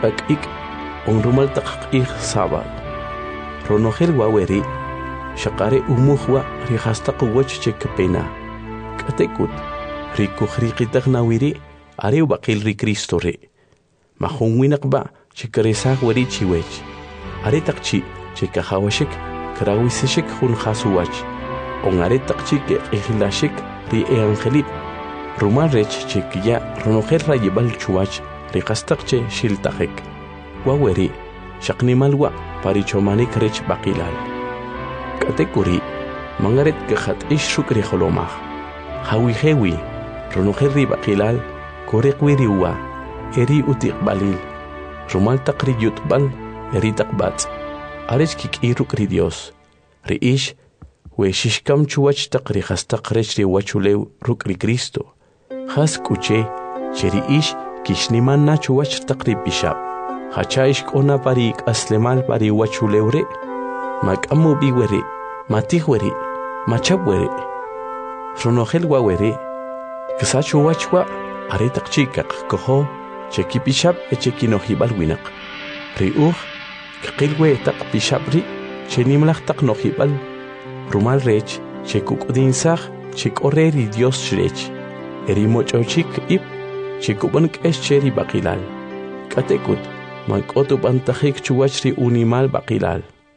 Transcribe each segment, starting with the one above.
akik onrumal taqik sábado ronogel waweri shaqare umuhwa rihastaq wach chekpena katekut rikukhriqitaq nawiri are baqil ri Cristo re mahunwinaqba chikaresaq wari chiwech are taqchi chekahawashik krawisishik hun khasuwach ongare taqchi ke ihlashik ri angelip rumal rech chekiya ronogel rayibal chuwach riqastaqche shiltaqik waweri shaqnimalwa parichomanik rech baqilal katekuri mangaret kahat ishukri kholomah hawi hewi ronogel baqilal koreqwiriwa eri utiqbalil rumal taqri yutbal eri taqbat arech kikiruk ri Dios riish we shishkam chuwach taqri khastaq rech ri wachulew ruk ri Cristo khas kuche cheri ish kishniman na chuwach taqri bishab hachaish kona parik aslemal pari wachulewre makamu biwere matihwere machabwere ronogel wawere ksachu wachwa are taqchikaq koho cheki bishab echekinohibal winaq riuh qilwe taq bishabri chenimlaq taq nohibal rumal rech chekukudinsax chekoreri Dios shrech eri mochochik ib chekuban k'escheri baqilal katekut mankotu bantajik chuwachri unimal baqilal.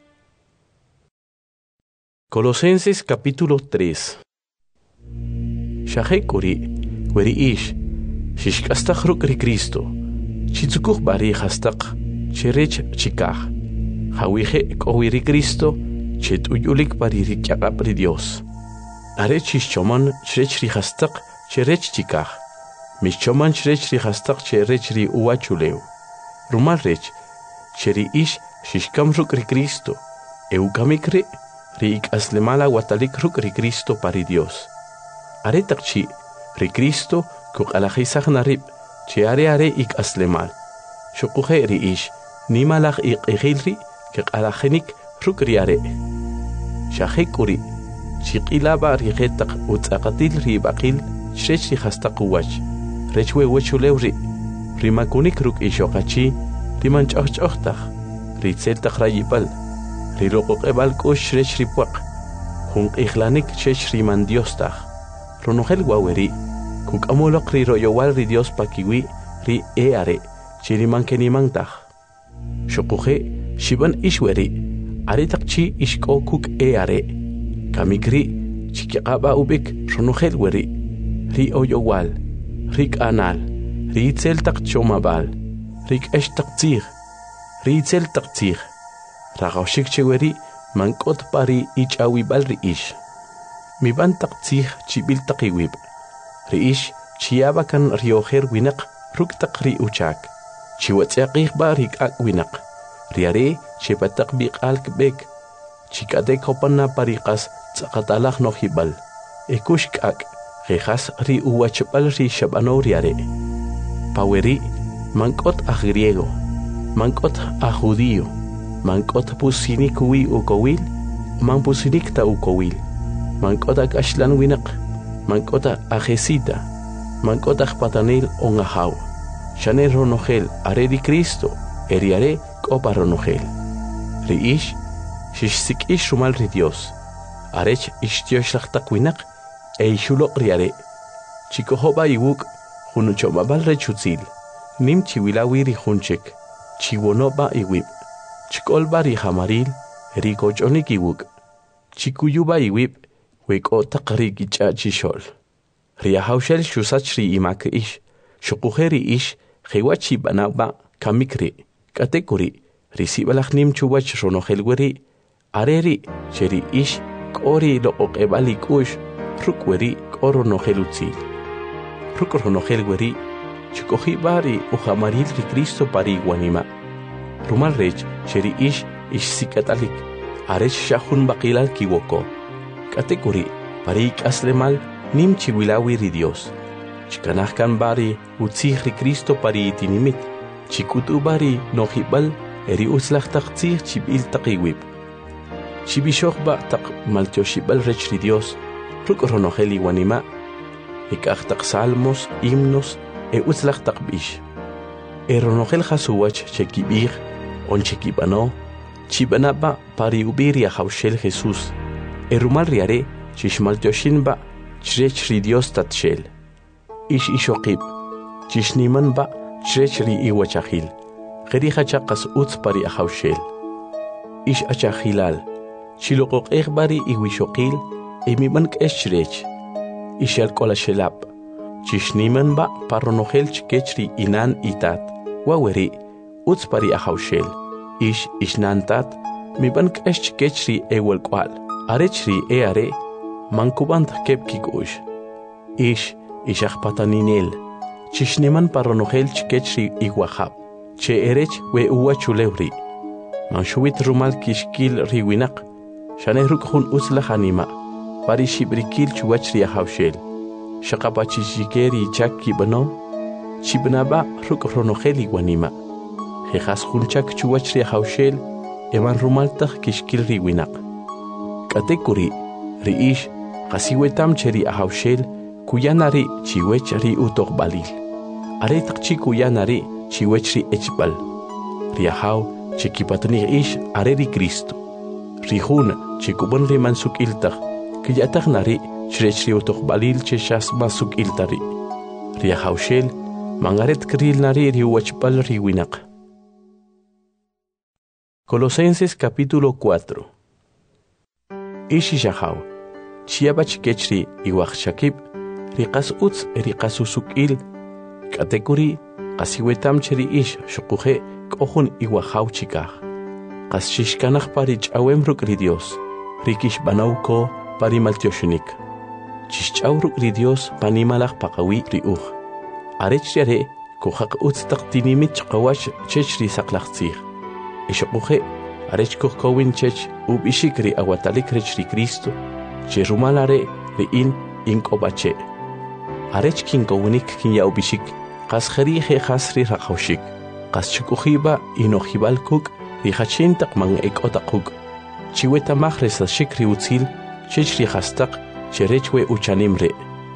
Colosenses capítulo 3. Shahekuri weri ish shishkastaq ruk ri Cristo chitzukuq bari hastaq cherech chikaj hawije k'owiri Cristo chet'uyulik pari ri ch'aqap ri Dios are chishchoman chrech ri hastaq cherech chikaj mishchoman chrech ri hastaq cherech ri uwachulew rumal rech cheri ish shishkam ruk ri Cristo eukamikre ri ik'aslemala watalik ruk ri Cristo pari Dios are taqchi ri Cristo kuq'alajisaj narib che are ik'aslemal shuquje ri ish nimalaj iq'ijilri keq'alajinik ruk ri are shajek'uri chiq'ilaba ri jetaq utz'aqatil ri baqil chrech ri hastaq uwach rech we wachulew ri makunik ruk ishoqachi ri manch'ojch'ojtaj ri tzeltaj rayibal ri roqoq'ebal k'ux rech ri puaq junq'ijlanik chech ri man Diostaj ronogel waweri kuk'amoloq ri royowal ri Dios pakiwi ri are chiri mankenimantaj shuquje shiban ishweri are taqchi ishk'o kuk are kamikri chikiqaba ubik ronogel weri ri oyowal ri k'anal ri itzel taq chomabal ri k'ex taq tzij ri itzel taq tzij raqawshik cheweri mank'ot pari ich'awibal ri ish miban taq tzij chibil taq iwib ri ish chiyaba kan riojer winaq ruk taq ri uchak chiwatz'aqijba ri k'ak winaq ri are chepataq biq'al kb'ek chik'atek hopana pariqas tz'aqatalaj nojibal ekux k'ak qejas ri uwachb'al ri xab'anow ri are paweri mank'ot aj griego mank'ot aj judío mank'ot pusinik wi ukowil manpusinik ta ukowil mank'ot aj k'axlan winaq mank'ot aj jesita mank'ot aj patanil ongajaw xane ronogel are ri Cristo eri are k'opa ronogel ri ish xixsik'ix rumal ri Dios arech ixtioxlaj taq winaq ixuloq ri are chikojoba iwuk junuchomabal rechutzil nim chiwilawi ri junchek chiwonoba iwib chik'olba ri jamaril ri koch'onik iwuk chikuyuba iwib wek'o taq ri kich'a chixol ri ajawxel xusach ri imak ish shuquje ri ish jewa chib'anawba kamikri k'atekuri ri sib'alaj nim chuwach ronogel weri are ri cheri ish k'o ri loq'oq'eb'al ik'ux ruk weri k'o ronogel utzil ruk ronogel weri chikojiba ri ujamaril ri Cristo pari wanima rumal rech cheri ish sik'atalik arech xajun baqilal kiwoko k'atekuri pari ik'aslemal nim chiwilawi ri Dios chikanaj kan bari utzij ri Cristo pari itinimit chikutu bari nojibal eri utzlaj taq tzij chib'il taq iwib chibixojba taq maltioxib'al rech ri Dios ruk ronogel iwanima ik'aj taq salmos himnos utzlaj taq b'ix Eronogel Hasuwach Chekibir, on Chekibano, Chibanaba Pariubiria Haushel Jesús, Erumal Riare, Chishmal Yoshinba, Chrechri Dios Tatshel, Ish Ishokib, Chishnimanba, Chrechri Iwachahil, Gerihachakas Utspari Haushel, Ish Achahilal, Chilokok Egbari Iwishokil, Emibank Eschrech, Ishal Kolashelap, Chishnimanba Paronogel Chkechri Inan Itat, Waweri, Utspari Haushel, Ish Ishnantat, Mibank Eschkechri Ewelkwal, Arechri Eare, Mankubant Kepkigush, Ish Ishachpataninel, Chishniman Paronogel Chkechri Iwahab, Che Erech we Uwachulevri, Manshuit Rumal Kishkil Riwinak, Shaneruk Hun Uslahanima, Parishibrikil Chuachri Haushel, Shakapachishikeri Chaki Bano, Chibnaba Ruk Ronogeli Wanima, Hejas Hunchak Chuachri Haushel, Evan Rumaltach Kishkil Riwinak, Katekuri, Riish, Hasiwetam Cheri Haushel, Kuyanari Chiwechri Utok Balil, Aretak Chikuyanari Chiwechri Echbal, Riahau, Chekipatni Ish Areri Cristo, Rihun Chikubon Rimansuk Iltach, Kiyatak Nari, Chrechri Utok Balil Cheshas Masuk Iltari, Riahaushel, Mangaret Kril Nari Riwachbal Riwinak. Colosenses capítulo 4. Ishi Shahau, Chiabach Kechri Iwachakib, Rikas Utz Erikasusukil, Katekuri, Kasiwetam Cheri Ish Shokuje, Kohun Iwahau Chikah, Kasishkanach Parich Awemruk Ridios, Rikish Banauko Parimaltioshunik, Chichauruk Ridios Panimalach Pakawi Riuch, Arechre, Kohak Utz Taktinimit Kawash Chechri Saklachzir, Ishokuje, Arechko Kowin Chech, Ubishikri Awatalik Rechri Cristo, Cherumalare, Rein Inkobache. Arech kin Kownik Kin Yaubishik, Kasri Hasri Rahaushik, Kaschukuhiba Inohibalkuk, Rihachintak Mang Ekotakuk, Chiweta Mahres Shikri Utzil, Chechri Hastak, Cherechwe Uchanimre,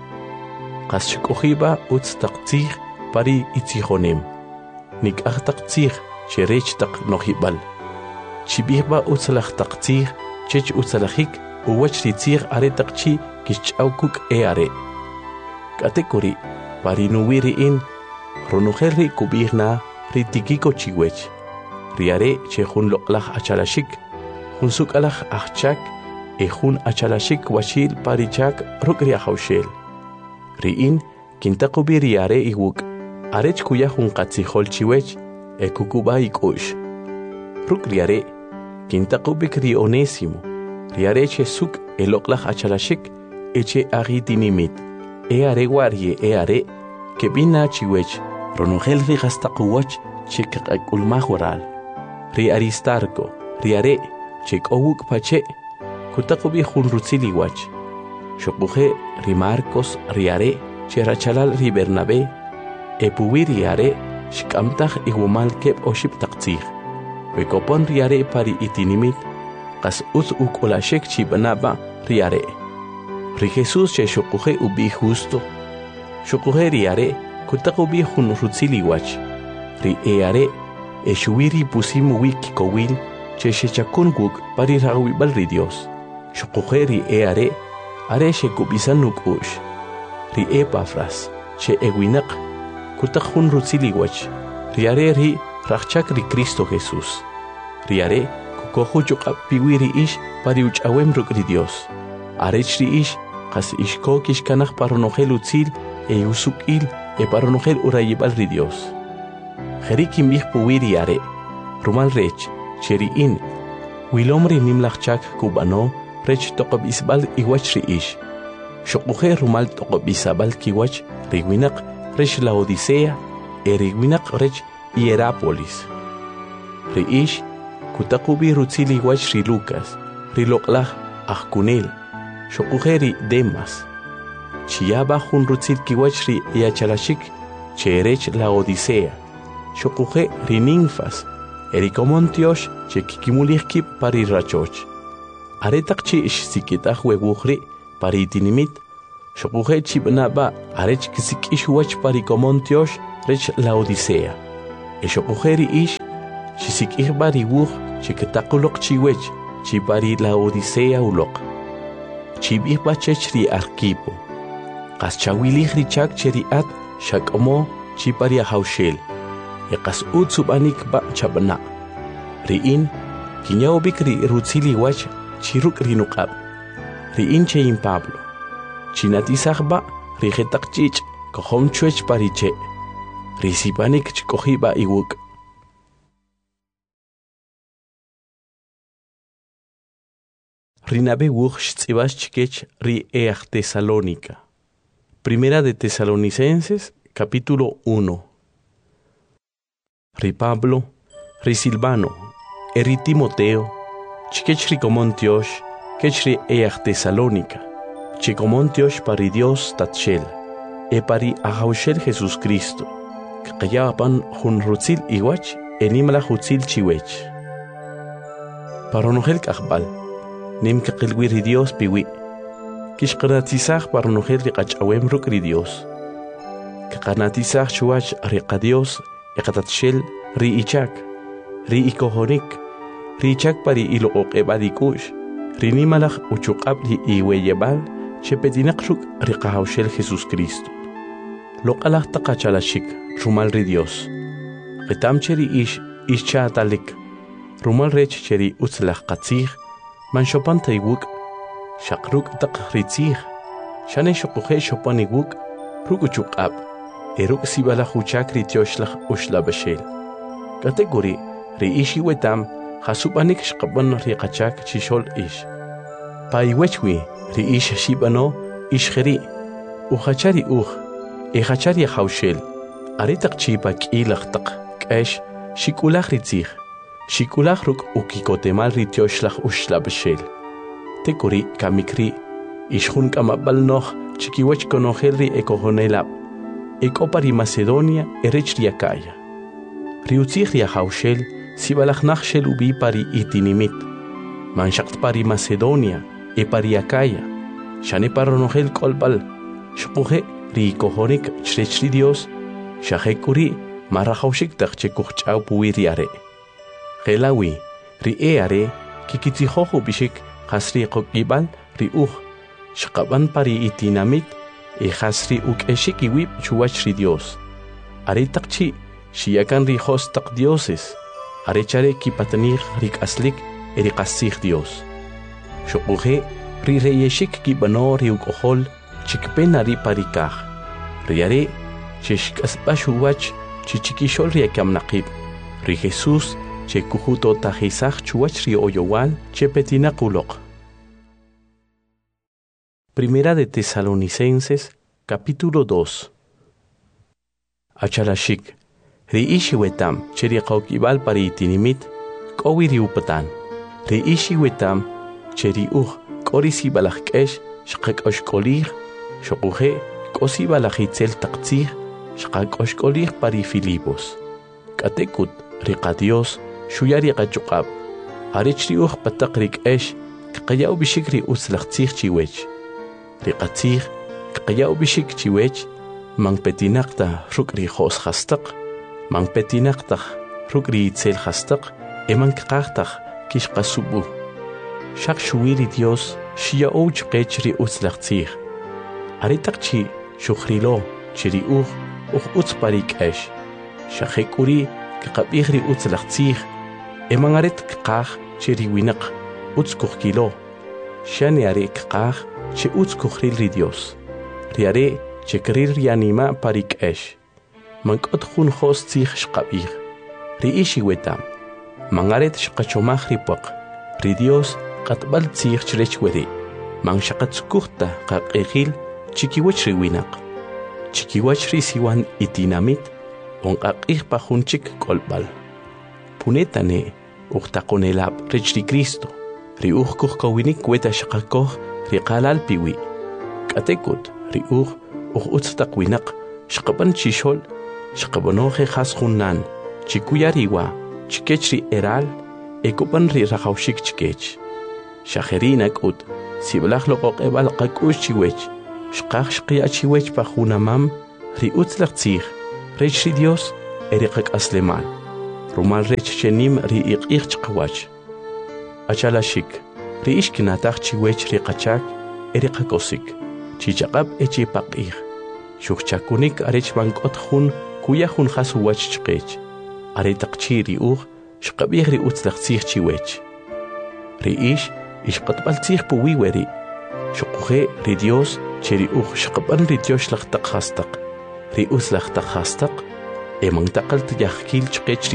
Kaschukuhiba Utstakzir, Pari Itzihonem, Nik Achtakzir, Cherechtak Nohibal, Chibiba Utzalach Takzir, Chech Utzalachik, Uwachritzir Aretakchi, Kischaukuk Eare. Katekuri, Parinuwiri in, Ronuherri Kubirna, Ritikiko Chiwech, Riare Chehun Loklach Achalashik, Hunsuk Alach Achchak, Ehun Achalashik Washil Parichak, Rukria Haushel. Riin, Kintakubi Riare Iwuk, Arech Kuyahun Katzihol Chiwech, Ekukuba Ikush. Rukriare, Kintakubik Rionesimo, Riare Chesuk, Eloklach Achalashik, Eche Agitinimit. Eare Warie Eare, Kebina Chiwech, Ronogel Rigastakuwach, Chek Ulmahural, Ri Aristarco, Riare, Chek Owuk Pache, Kutakubi Hunrutziliwach, Shokuje, Rimarcos, Riare, Cherachalal Ribernabe, Epuwiriare, Shkamtach Igumal Kep Oship Takzir, Wekopon Riare Pari Itinimit, Kas Uz Ukolashek Chibanaba, Riare. Ri Jesús che Shokuje ubi justo, Shokuje riare, Kutakubi hun rutziliwach, Ri eare, Eshuiri pusimu wiki kowil, che Shechakunguk pari rawibal ridios, Shokuje ri eare, Are Shekubisanuk ush, Ri Epafras, che Ewinak, Kutakun rutziliwach, Riare ri Rachak ri Cristo Jesús, Riare, Kukohuchuk piwiri ish pari uchawem rukridios. Arechri ish, Kas ishko kishkanach paronogel utzil, usukil, paronogel urayibal ridios. Jerikim bih puwiri are, Rumal rech, Cheri in, Wilomri nimlachchak kubano, Rech tokob isbal iwachri ish. Shokuje Rumal tokob isabal kiwach, Rigwinak, Rech la Odisea, Rigwinak Rech Hierapolis. Riish, Kutakubi rutzili wach ri Lucas, Riloklach, Achkunel. Shokujeri Demas, Chiaba Hun Rutzil Kiwachri Yachalashik, Cherech la Odisea, Shokuje Rininfas, Erikomontiosh, Chekikimulihki Parirachoch, Aretakchi Sikitach Weguhri, Paritinimit, Shokuje Chibnaba, Arech Kisik Ishwach Parikomontiosh, Rech la Odisea, Eshokujeri ish, chisikihbari wuj, chiketakulok chiwech, chipari la Odisea ulok. Chibihba chechri Arquipo. Kaschawilih richak cheri at, shakomo, chipari ahaushel. Ekas utsubanik ba chabana. Riin, kinyaobik ri rutsili wach, chiruk rinukab. Riin chein Pablo. Chinatisakba, rigetak chich, kohom chuech pariche. Risipanik chikohiba iwuk. Rinabe wuj shtzibas chikech ri each Tesalónica. Primera de Tesalonicenses, capítulo 1. Ri Pablo, ri Silvano, ri Timoteo, chikech ri Comontiosh, kech ri each Tesalónica, chikomontiosh pari Dios tatshel, pari ahaushel Jesús Cristo. Kayapan hun rutzil iwach enimala hutzil chiwech. Paronogel kahbal, nim kakilwiri Dios piwi. Kishkanatisach paronogel riqachawem rukri Dios. Kakanatisach chuach riqa Dios ekatatshel ri ichak, ri ikohonik, ri ichak pari ilook ebadikush, ri nimalach uchukab ri iweyebal, chepetinak ruk riqahaushel Jesús Cristo. Loqalah taqachalashik, rumal ri Dios. Qitam cheri ish chaatalik. Rumal rech cheri utzlach qatzig, man shopan taywuk, shakruk taq ritzig. Shane shokuhe shopan iwuk, ruk uchukab, eruk sibalach uchak ritiyoshlach ushla bashel. Kategori, ri ishi wetam, hasupanik shkaban ri qachak chishol ish. Pa iwechwi, ri ish shibano, ish kheri, uchachari Echachari haushel, aritak chipa k'ilach tak k'esh, shikulach ritzig, shikulach ruk ukikotemal ritiyoshlach ushla bashel. Tekuri kamikri, ishun kamabal noch, chikiwach konogel ri ekohonelab, ekopari Macedonia erech riakaya. Riutzig ria haushel, sibalach nachshel ubi pari itinimit, manshakt pari Macedonia, pari akaya, shane paronogel kolbal, shpuhe, ri kohonik chri Dios, shahekuri marahaushik tachekuchau puiri are. Gelawi, ri are, kikitihohu bishik, hasri kokibal, ri shakaban pari itinamit, hasri eshik iwip chuachri Dios. Are takchi, shiakan ri hostak dioses, are chare kipatanir rik aslik, erikasig Dios. Shokuhe, ri reyeshik kibano ri ukohol, chikpenari parikah. Riare, chishkasbashuwach, chichikishol riakam naqib. Ri Jesús, chekuhuto tajisach chuach ri oyowal, chepetinakulok. Primera de Tesalonicenses, capítulo 2. Achalashik, ri ishi wetam, cheri qaukibal pari itinimit, kowi ri upatan. Ri ishi wetam, cheri korisi balachkesh, shqak oshkolir, shokuhe, kosi balachitzel taktzir, shqak oshkolir pari Filipos. Katekut, riqa Dios, shuyari qachukab. Arich riuch patak rik esh, kaqayaw bishik ri utzlachtzir chiwech. Riqatzir, kaqayaw bishik chiwech, mang petinakta ruk ri khos khastak, mang petinakta ruk ri itzel khastak, mang kaqtak kishqasubu. Shak shuwiri Dios, shia ouch qech ri utzlachtzir. Aritakchi shukhrilo chiri utz parik esh. Shahekuri kaqabihri utzlachtzir. Emangaret kaqah chiri winak utz kuhkilo. Shani are kaqah che utz kuhril ri Dios. Riare che krir rianima parik esh. Mankot khun khos tzich shqabih. Ri ishi wetam. Mangaret shqachomah ripak. Ri Dios qatbal tzich chrechweri. Mang shaqatzkuhta qaqeghil chikiwach riwinak. Chikiwach risiwan itinamit, onqaqih pajunchik kolbal. Punetane, uqtakonelab rechri Cristo, riuhkuh kawinik weta shaqakoh riqalal piwi. Katekut, riuh, utztaqwinak, shaqaban chishol, shaqabanoje hashunan, chikuyariwa, chikechri eral, ekupan ri rajaushik chikech. Shaherinak ut, siblach loqoq ebal qakush chiwech. Shqaq shqiya chiwech pajunamam, ri utzlachtzir, rechri Dios, eriqak aslemal. Rumal rech chenim ri iqich qawach. Achalashik, ri ishkinataq chiwech ri qachak eriqakosik. Chichaqab echi paqih. Shukchakunik arech bankot hun kuya hun khasu wach chqech. Aretaqchi ri shqabih ri utzlaqtzih chiwech. Ri ishqatbaltzih puwiweri. Shuqhe ri Dios cheri shqaban ri Dios laqtaq khastaq. Ri utzlaqtaq khastaq. Emantaqalt yahkil chqech ri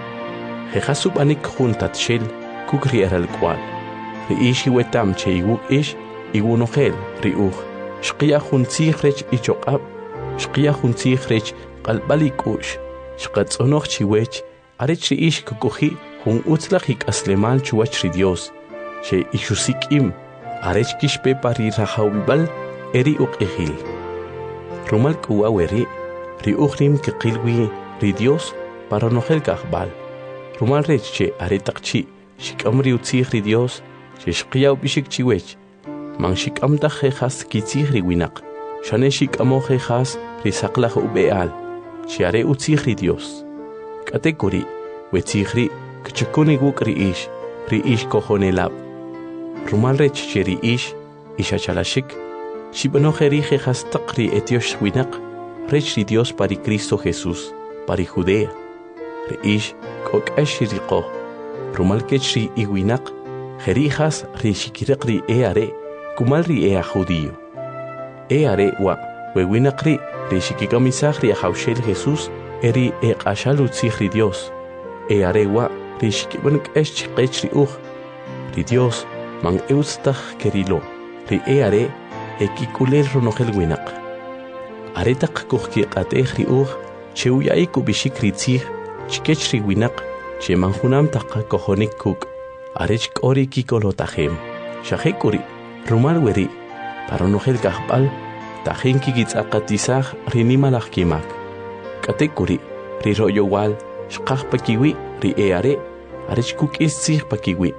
Jehasub anik juntat shel kukri eralkwal. Ri wetam cheiwuk iwunogel ri Shqiya juntzih rech ichoqab. Shqiya juntzih rech qalbalik Shqatzonoq chiwech arech ri kukuhi hun utzlaq aslemal chuwach ri Dios. Che ishusikim arech kishpe pari rahawibal eri ihil. Rumal kuaweri ri rim kikilwi ri Dios para nogel kahbal. Rumal rech che aretaqchi shikamri utzih ri Dios che shqiya ubishik chiwech. Man shikamta jejas kitzih ri winak. Shane shikamo jejas ri saqlaj ubeal. Che are utzih ri Dios. Katekuri wetzih ri kchukuni wuk ri kohonelab. Rumal rech che ri ishachalashik. Shibanoheri jejas taqri etiosh winak. Rech ri Dios pari Cristo Jesús, pari Judea. Ri kok ashiriqo. Rumal kech ri iwinak. Jerijas ri shikiraq ri eare. Kumal ri ea judío. Eare wa wewinak ri shikikamisaj ri ahawshel Jesús eri eqashalutzih ri Dios. Eare wa ri shikibank chqech ri Ri Dios man eustaj kerilo. Ri eare ekikulel ronogel winak. Aretaq kuhki qatej ri chewyaik ubishik ri tzih chkech ri winak che manjunam taqa kojonik kuk. Arech kori kikolotajem. Shahekuri rumal weri paronogel kahbal tajin kigitzaqatisaj rinimalaj kimak. Katekuri ri royowal shqaj pakiwi ri eare arech kukistzih pakiwi.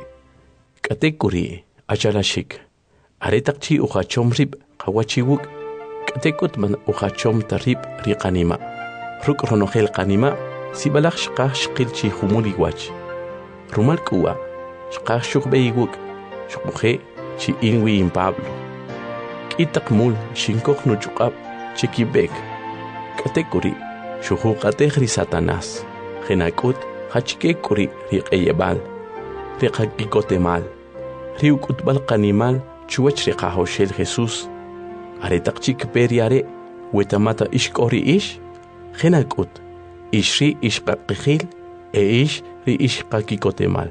Katekuri achalashik aretaqchi uchachom rib qawachiwuk katekut man uchachom tarib ri qanima. Ruk ronogel qanima sibalaj shqaj shqilchi humuli wach. Rumal kuwa shqaj shukbeiwuk shukmuje chi inwi in Pablo. Kitak mul shinkok nuchukab chikibek. Katekuri shuhukatej ri Satanás. Genakut hachkekuri ri qeyebal. Ri qakikotemal. Ri ukutbal qanimal chuwach ri qahoshel Jesús. Aretaqchik periare wetamata ishkori Genakut ishri ishqaqijil ri ishqakikotemal.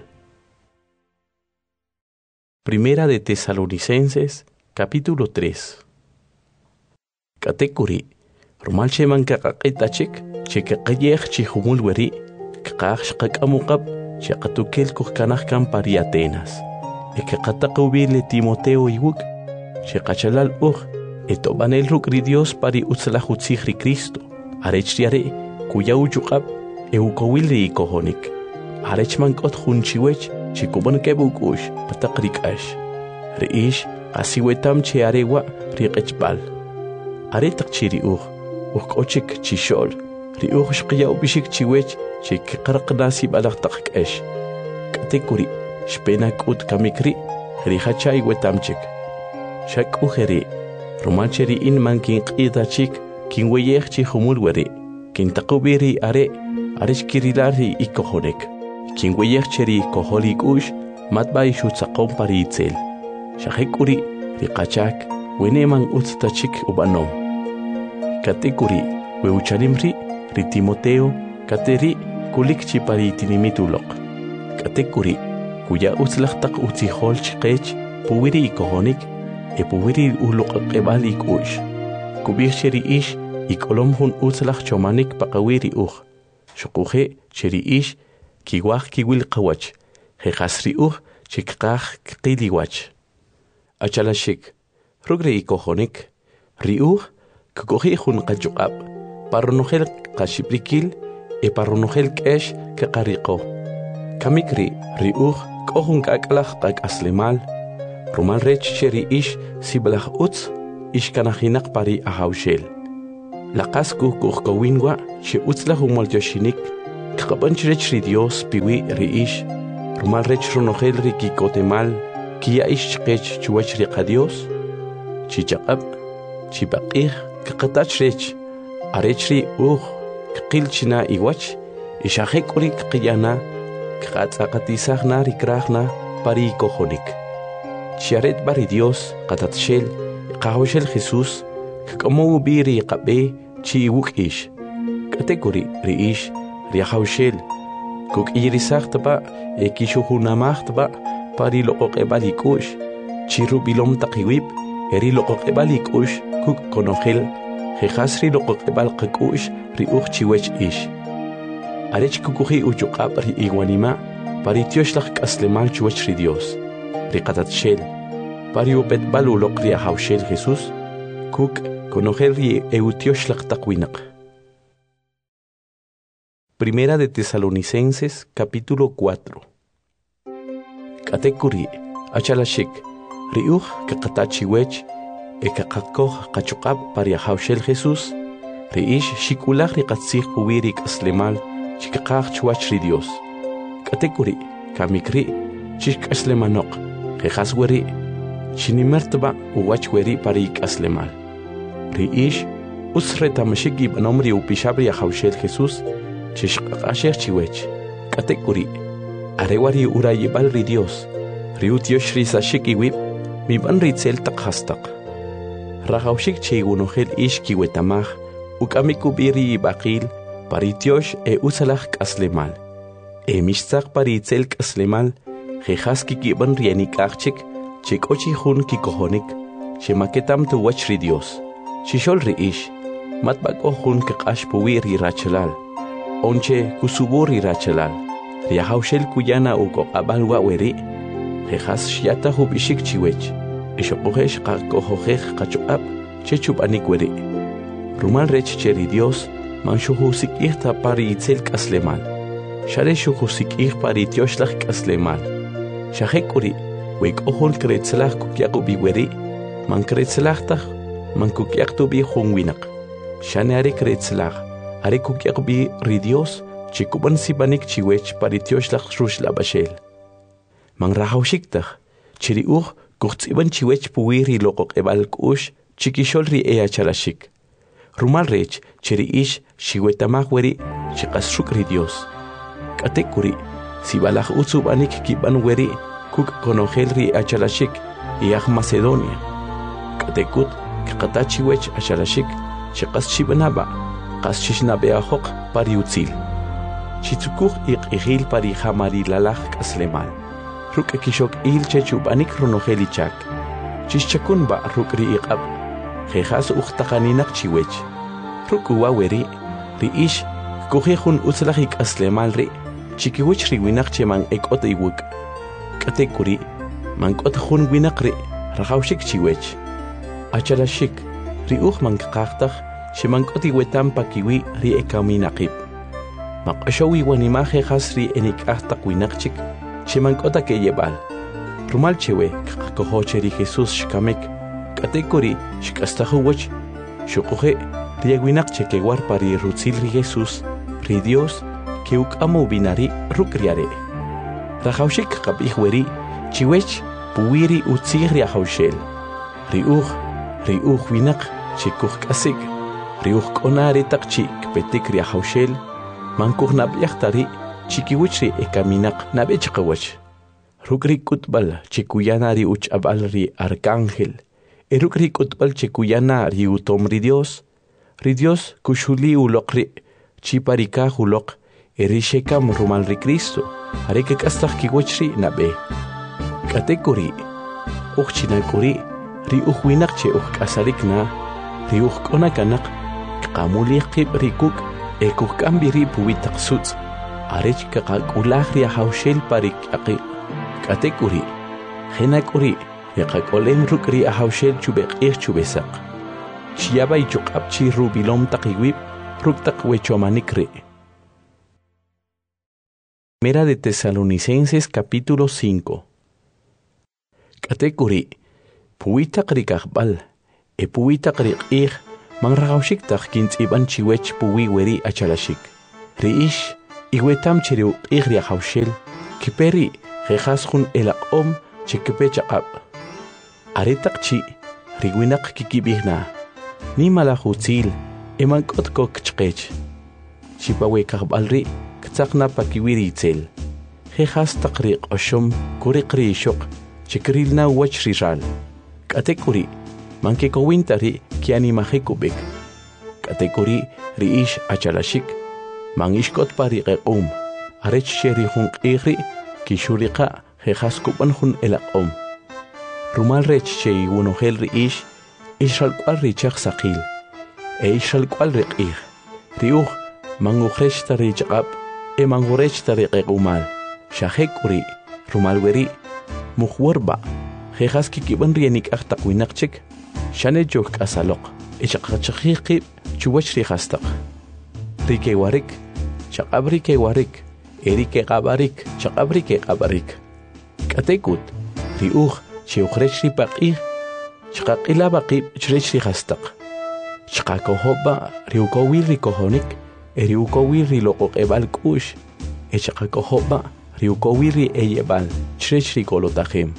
Primera de Tesalonicenses, capítulo 3. Katekuri, rumal sheman kakaqitachik, chekaqayej chihumul weri, kaqax qakamukab, chekatukel kuhkanajkan pari Atenas. Ekaqataqubile Timoteo iwuk, chekachalal etobanel rukri Dios pari utzlajutzih ri Cristo, arechriare, kuya uyuqab, eukowil ri ikohonik. Arechmankot junchiwech, chikuban kebukush pataqrikash. Riish asiwetam che arewa riqechbal. Aretaq chiri kochik chishol. Ri shqiya ubishik chiwech chiqarqnasi balaqtaqesh. Katekuri shpena kut kamikri rihachay wetamchik. Shak romancheri in mankin qidachik kinweyech chi humulweri. Kintaqubiri arechkirilari ikohonek. Kinweyech cheri koholik matbay shutzaqom paritzel. Shahekuri riqachak weneman utztachik ubanom. Katekuri weuchalimri ri Timoteo kateri kulikchi paritinimituloq. Katekuri kuya utzlaqtaq utzihol chqech puwiri ikohonik puwiri uloqaqebalik kubir cheri ikolom hun utzlaq chomanik paqawiri Shukuje cheri kiwaj kiwil qawach. Jejasri chikqaj qiliwach. Achalashik rugre ikohonik ri kukoji jun qachuqab parronogel qashiprikil parronogel kesh kaqariqo. Kamikri ri kohun kaklaj qakaslemal rumal rech cheri sibalaj utz ishkanajinak pari ahawshel. Laqasku kuhkawinwa che utzla humol yoshinik kapanch rech ri Dios piwi riish rumal rech ronogel ri kikotemal kia ish chqech chuwach ri qadios chichaqab chipaqih kaqatach rech arech ri qilchina iwach ishahek uri qiyana qatzaqatisagna ri kragna pari kojonik chiaret bari Dios qatatshel qahwashel Jesús kamo biri qabe chi wukish kategori riish riahawshel kuk irisachtba ekishuhunamachtba pari loqoqebalikush chirubilom taqiwib eri loqoqebalikush kuk konogel jehasri loqoqebal qakush riuch chiwech ish arech kukuhi uchuqab ri iwanima pari tioshlaq kaslemal chuwech ri Dios riqatatshel pari upetbal uloq riahawshel Jesús kuk conocer eutioslaq taqwinaq. Primera de Tesalonicenses, capítulo 4. Katekuri, achalashik, riuj kaqatachiwech, ekaqakoj qachuqab pariahawshel Jesús, riish shikulaj riqatzij puwirik aslemal, chikaqaj chuach ri Dios. Katekuri, kamikri, chik aslemanok, jehasweri, chinimertba uwachweri parik aslemal. Riish usretamashik ibanomri upishabri ahawshel Jesús chishqaqasher chiwech katekuri arewari urayibal ri Dios riutiosh risashik iwib miban ritzel taqhastaq rahawshik cheigunogel ish kiwetamaj ukamikubiri ibaqil paritiosh usalaj kaslemal mishtzaq paritzel kaslemal jehaski kiban rienikachik chikochi hun kikohonik shemaketam tuwach ri Dios Shishol riish, matbako hun kaqash puwi rirachalal, onche kusubur rirachalal, riahawshel kuyana uko abalwa weri, jejas shiata hubishik chiwech, ishokohesh qakohojej qachuab, chechupanik weri. Rumal rech cheri Dios, manshuhusikih pari itzel kaslemal, share shuhusikih pari tioshlach kaslemal, shahekuri, wek ohon kretzlach kukyaku biweri, man kretzlachtach, man kukyaqtu bi hunwinak shane are kretzlag are kukyaq bi ri Dios chikuban sibanik chiwech paritioslaq rushla bashel man rahawshiktaj chiri kuqtsiban chiwech puwiri loqoqebal kush chikishol ri chalashik rumal rech chiri ish shiwetamaj weri chiqasruk ri Dios katekuri sibalaj utsubanik kiban weri kuk konogel ri chalashik iaj Macedonia katekut Kaqatachiwech ashalashik, chiqas chibanaba, qas chishnabea pariutzil. Chitzukuj iqihil pari jamarilalaj kaslemal. Ruk ekishok il chechubanik ronogelichak. Chischakun rukri iqab. Jejas uqtaqaninak chiwech. Ruk uwaweri, riish, kujejun utzlajik aslemal ri, chikiwich riwinak cheman ekot iwuk. Katekuri, mankot jun winak ri, rajawshik chiwech. Achalashik, riuj mankaqtaj, shimankoti wetam pakiwi ri ekaminaqib. Maqashawi wanimaje has ri enikaqtaq winaqchik, shimankota keyebal. Rumal chewe, kaqakohoche ri Jesús shkamek, katekuri shkastajuwach, shukuje, riewinaqche kewar pari rutzil ri Jesús, ri Dios, que ukamu binari rukriare. Rajawshik qabihweri, chiwech, puwiri utzig riahawshel. Riuj winak chikuj kasik, riuj konari takchi kpetik riahawshel, mankuj nabyaqtari chikiwichri ekaminak nabechqawach. Rukri kutbal chikuyana ri uchabal ri arcángel, erukri kutbal chikuyana ri utom ri Dios kushuli ulokri chiparika ulok erishekam rumal ri Cristo, areke kastaj kiwichri nabe. Katekuri, uchinakuri, ri winak che kasarikna, ri konakanak, kamuli qib rikuk, kambiri puwitak suts, arech kakakulaj ri ahawshel parik aqi. Katekuri, henakuri, yaqakolem rukri ahawshel chubeqih chubesak. Chiaba ichuqab chi rubilom taqiwib, ruktak wechomanikri. Primera de Tesalonicenses capítulo 5. Katekuri, puwitak rikaqbal, puwitak riqih, manraqawshik taq kintz'iban chiwech puwi weri achalashik. Ri'ish iwetam chiriw q'ij hawshel kiperi qeqasjun elaq'om chikepe chaq'ab. Aretaq chi riwinaq kikib'ijna nimalaj utzil emank'ot kok chqech. Chipawe kaqb'al ri' ktzaqna pakiwi ritzel. Qeqas taq riq'oxom kuriq ri'ixoq chikrilna wach riral. K'atekuri mankekowinta ri kianimajekubek. K'atekuri ri'ish achalashik manishkot pari qeq'um arech cheri jun q'ij ri kixuriqa qeqas kub'an jun elaq'om. Rumal rech chey wunojel ri'ish ixralk'wal richaq saqil ixralk'wal riq'ij ri'uj manujrech ta richaq'ab manjurech ta riqeq'umal xajek'uri rumal weri mujworba qeqas kikib'an riyanik'aj taq winaq chik xanechoj k'asaloq ixaqachaqij qib' chuwach rijastaq rikewarik chaq'ab rikewarik erikeq'ab'arik chaq'ab rikeq'ab'arik. K'atekut ri'uj chewjrech ripaq'ij chqaq'ilaba qib' chrech rijastaq chqakojob'a riwkowil rikojonik riwkowil riloq'oq'eb'al k'u'x chqakojob'a riwkowil ri'eyeb'al chrech rikolotajem.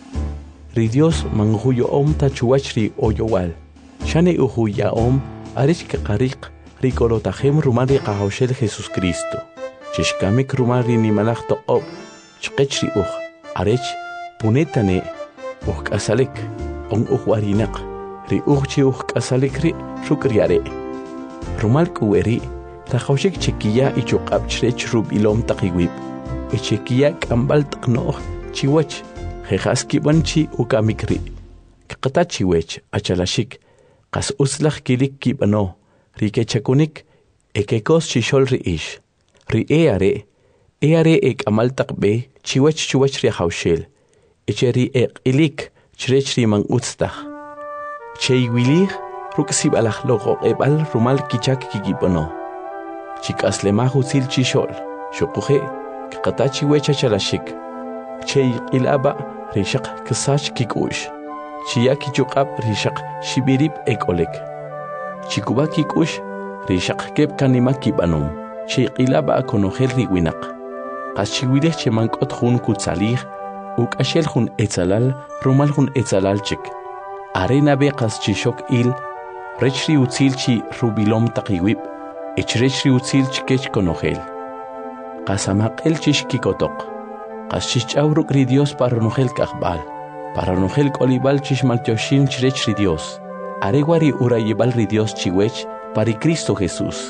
Ri Dios manjuyo'om ta chuwach ri oyowal xane ujuya'om arech keqariq rikolotajem rumal riqajawxel Jesucristo chixkamik rumal rinimalaj toq'ob chqech ri'uj arech punetane uj k'asalik on uj warinaq ri'uj chi uj k'asalik ri' ruk' riare. Rumal k'uweri rajawxik chikiya ichuq'ab chrech rub'ilom taq iwib' chikiya k'amb'al taq no'j chiwach qeqas kib'an chi ukamik ri' kqata chiwech achalashik qas uslaj kilik kib'ano rikechakunik ekekos chixol ri'ix ri'e are ek'amal taq b'e chiwach chuwach rijawxel echeri eq'ilik chrech riman utz taj cheywilij ruk' sib'alaj loq'oq'eb'al rumal kichak kikib'ano chik'aslemaj utzil chixol xuquje kqata chiwech achalashik cheyq'ilaba rixaq ksach kik'u'x chiya kichuq'ab rixaq xib'irib ek'olek chikuba kik'u'x rixaq keb kanima kib'anom cheyq'ilaba akonojel riwinaq qas chiwilej chemank'ot jun kutzalij uk'axel jun etzalal rumal jun etzalal chik are nabe qas chixok il rech ri utzil chi rubilom taq iwib' ichrech ri utzil chikech konojel qas amaq'el chix kikotoq qas chixch'aw ruk' ri Dios paranojel k'ajb'al paranojel k'olib'al chixmaltyoxin chrech ri Dios arewa ri urayib'al ri Dios chiwech pari Cristo Jesús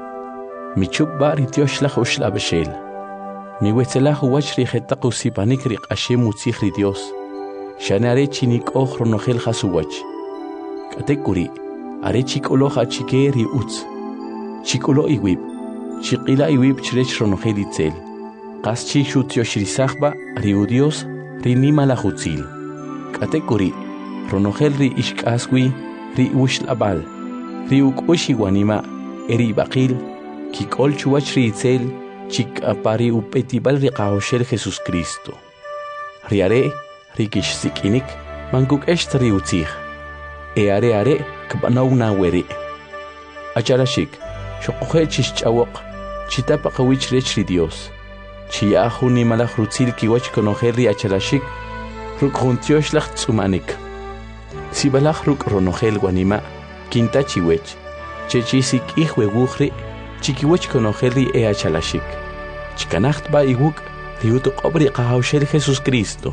michub'a ri tioxlaj uxlab'exel miwetzelaj uwach ri jetaq usipanik ri q'axem utzij ri Dios xane are chinik'oj ronojel jas uwach k'atekuri are chik'oloj achike ri utz chik'ulo iwib' chiq'ila iwib' chrech ronojel itzel qas chixutyoxrisajb'a ri uDios ri nimalaj utzil k'atekuri ronojel ri ixk'aswi ri uxlab'al ri uk'u'x iwanima erib'aqil kik'ol chuwach ri itzel chik'apari up'etib'al riqajawxel Jesucristo ri are ri kixsik'inik mankuk'ext ri utzij are kb'anaw naweri' achalashik xoquje chixch'awoq chitapaqawi chrech ri Dios chiya jun nimalaj rutzil kiwach konojel ri achalashik ruk' jun tioxlaj tz'umanik sib'alaj ruk' ronojel wanima kinta chiwech chechisik'ij wewuj ri' chikiwach konojel ri achalashik chikanachtb'a iwuk' ri utoq'ob' riqajawxel Jesucristo.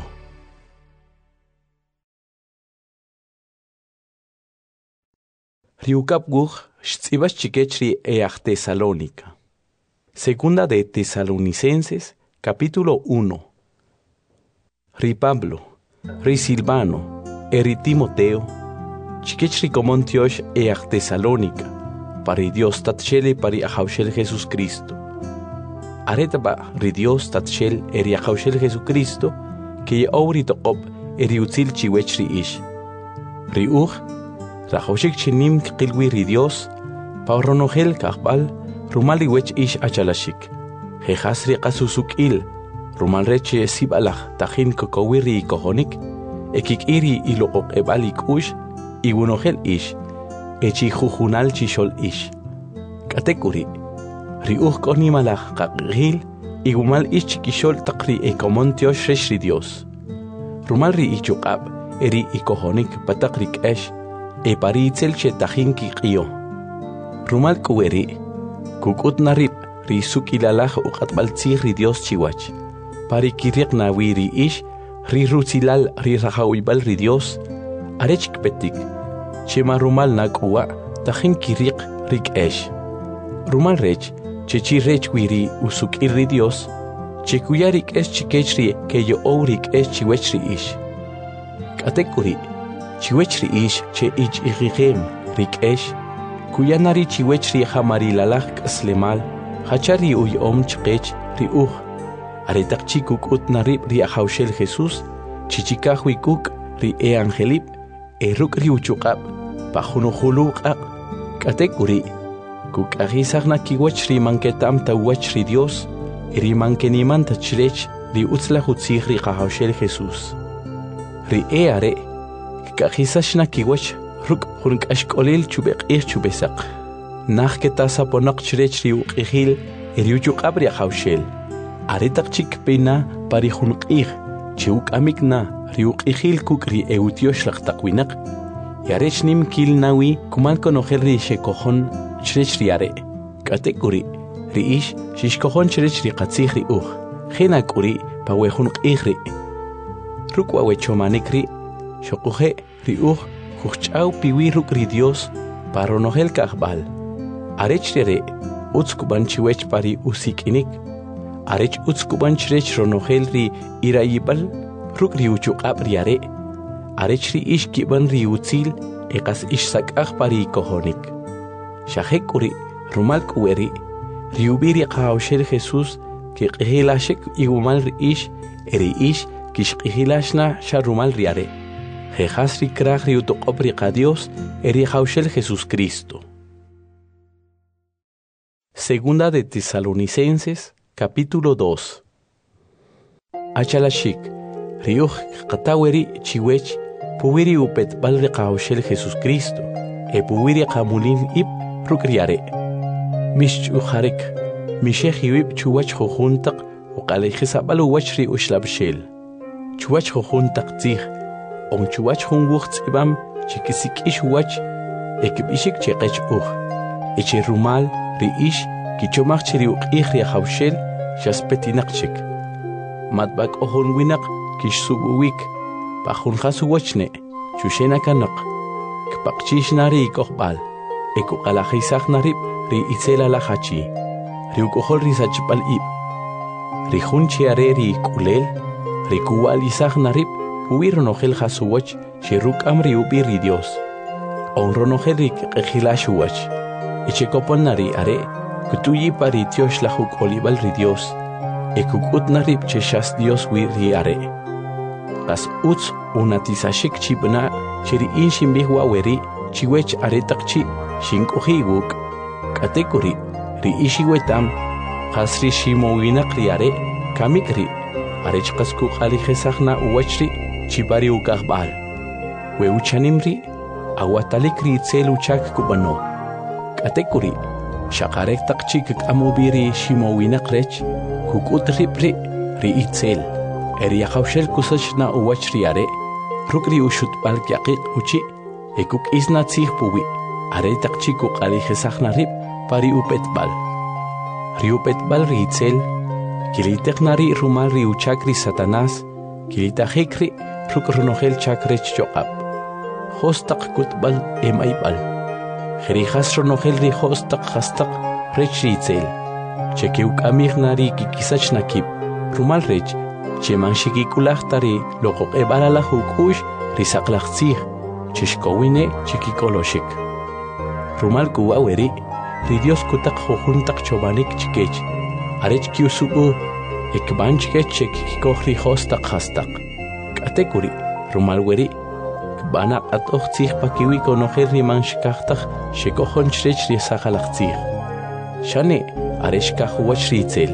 Riukap wuj xtz'ib'ax chikech ri aj Tesalónica. Segunda de Tesalonicenses, capítulo 1. Ri Pablo, ri Silvano, ri Timoteo, chikech ri komon tiox aj Tesalónica, pari Dios tatxele pari ajawxel Jesucristo. Aretaba ri Dios tatxel eri ajawxel Jesucristo, que yaw ri toqob eri utzil chiwech ri ix. Ri uj, rajawxik chinim qilwi ri Dios, pa ronojel kaqbal, rumal iwech ix achalashik. Jejas ri qasusuk'il, rumal reche sib'alaj tajin kokowi ri kojonik, ekik iri iloqoq'eb'al ik'ux, iwunojel ix, echi jujunal chishol ish. Katekuri, riuj koni malach kakgil, igumal ish chikishol takri ekomontiosh reshri Dios. Rumal ri ichukab, eri ikohonik patakrik esh, e paritzel che tajinki qio. Rumal kueri, kukut narib, ri sukilalaj uqatbaltzih ri Dios chiwach. Parikiriq nawi ri ish, ri rutzilal ri rajawibbal ri Dios, arechik petik, chema rumal nakua, tajinki riq rik esh. Rumal rech, chechi rech wiri usukir ri Dios, chekuyarik esh chikechri ke yo ourik esh chiwechri ish. Katekuri, chiwechri ish che ich igigem rik esh, kuyanari chiwechri hamarilalak aslemal, hachari uyom chikech ri aretak chikuk ut narib ri ahaushel Jesus, chichikahuikuk ri e angelip, eruk ri uchukab, pajunuhuluqab, katekuri, kuk agisag na kiwach ri manketam tawach ri Dios, ri mankeniman tachrech ri utzla hutzig ri ahaushel Jesus. Ri e are, kagisash na kiwach, ruk hurunk ashkolil chubek chubesak. Nach ketasa ponak chrech ri uqihil, ri uchukab ri ahaushel. Aretak chik pena pari junqih, chiuk amikna, riuk ihil kukri eutiosh laqtaquinak. Yarech nim kil nawi, kumal konojer ri shekohon chrech riare. Katekuri, riish, shishkohon chrech ri qatzih ri Genakuri, pawe junqih ri. Rukwa wechomanik ri, shokuhe ri huchau piwi ruk ri Dios, paronohel kahbal. Arech riare, utskuban chiwech pari usikinik. Arech utskuban chrech ronohel ri irayibal, ruk ri uchukab riare. Arech ri ish kiban ri utzil, ekas ish sakach pari kohonik. Shahekuri, rumal kueri, ri ubiri qahaushel Jesus, ki qihilashek igumal ri ish, eri ish, kish qihilashna sharumal riare. Jejas ri krach ri utoqob ri qadios, eri qahaushel Jesus Cristo. Segunda de Tesalonicenses, Capítulo 2. Achalashik, riuj qataweri chiwech, puwiri upet balri qahaushel Jesus Cristo, e puwiri qamulin ip rukriare. Mish ujarek, mishech yuib chuwach jujuntak, uqalejisabal uwachri ushlabshel. Chuwach jujuntak tzih, on chuwach junwuch tzibam, chikisik ish wach, ekibishik cheqech eche rumal, riish, kichomach chiri uqih ri haushel, shaspetinak matbak ohon winak, kish subuwik, pahun wachne, chushena kanak, kpakchish nari ikohbal, eko alajisach narib, ri itzela lahachi, ri ukohol ri sachipal ib, ri hunchiare ri kulel, ri kuwalisach narib, uironogel hasuwach, shiruk amri ubi ri Dios, onronogel ri kejilashuwach, echekopon nari are, kutuyi pari tiosh lahuk olibal ri Dios, ekukut narib cheshas Dios wi ri are. Kas uts unatisashik chibna, chiri inshin bihwa weri, chiwech aretak chi, shinkuhiguk, katekuri, ri ishiwetam, kasri shimowinak ri are, kamikri, arech kaskuk alijesachna uwachri, chibari ukahbal. We uchanimri, awatalik ri itzel uchak kubano. Katekuri, shakarek takchik amubiri shimowinak rech, kukut ripri, ri itzel. Eriakaushel kusachna uwachri are, rukri ushutbal kyaqik uchi, ekuk isna tzih puwi, are takchikuk alijesachna rip, pari upetbal. Ri upetbal ri itzel, kiliteknari rumal ri uchakri Satanás, kilitajikri rukronogel chakrech chokab. Hostak kutbal emaibal. Jerijas ronogel ri hostak hastak rech ri itzel. Chekeuk amignari kikisachnakib, rumal rech, cheman shikikulahtari loqoq ebalala hukush risaqlaqtzih, chishkowine chikikoloshik. Rumal kuwaweri, ri Dios kutak jujuntak chobanik chikech, arech kiusubu, ekban chikech chekikikohri hostak hastak. Katekuri, rumal weri, kbanak atochtzih pakiwi konojer riman shikachtak, shekohon chrech risaqalaqtzih. Shane, arech kahuwach ritzel.